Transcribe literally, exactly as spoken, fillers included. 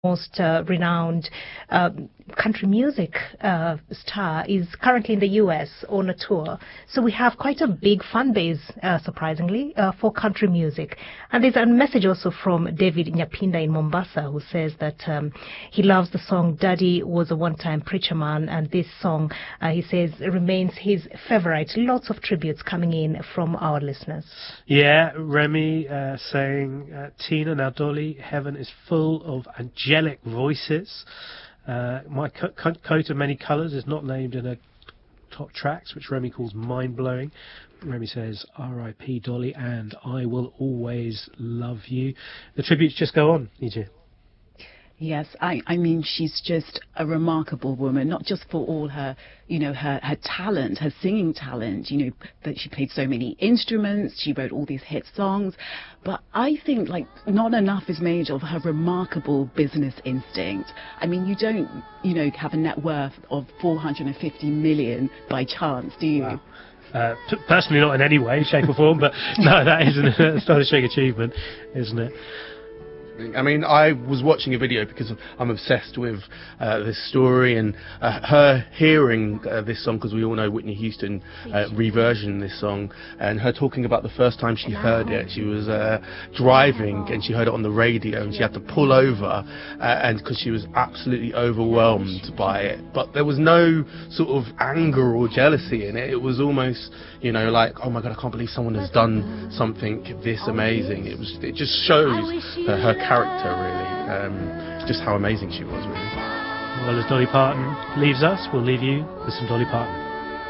most uh, renowned uh, country music uh, star, is currently in the U S on a tour. So we have quite a big fan base, uh, surprisingly, uh, for country music. And there's a message also from David Nyapinda in Mombasa, who says that um, he loves the song Daddy Was a One-Time Preacher Man, and this song, uh, he says, remains his favorite. Lots of tributes coming in from our listeners. Yeah, Remy uh, saying, uh, Tina, now Dolly, heaven is full of angelic voices. Uh, my co- co- coat of many colours is not named in her top tracks, which Remy calls mind-blowing. Remy says, R I P Dolly, and I will always love you. The tributes just go on, E J. Yes, I, I mean, she's just a remarkable woman, not just for all her, you know, her, her talent, her singing talent, you know, that she played so many instruments, she wrote all these hit songs, but I think, like, not enough is made of her remarkable business instinct. I mean, you don't, you know, have a net worth of four hundred fifty million by chance, do you? Wow. Uh, p- personally, not in any way, shape or form, but no, that is an astonishing achievement, isn't it? I mean, I was watching a video because I'm obsessed with uh, this story, and uh, her hearing uh, this song, because we all know Whitney Houston uh, reversioned this song, and her talking about the first time she heard it. She was uh, driving and she heard it on the radio, and she had to pull over, uh, and because she was absolutely overwhelmed by it. But there was no sort of anger or jealousy in it. It was almost, you know, like, oh my God, I can't believe someone has done something this amazing. It was, it just shows uh, her character, really, um, just how amazing she was, really. Well, as Dolly Parton leaves us, we'll leave you with some Dolly Parton.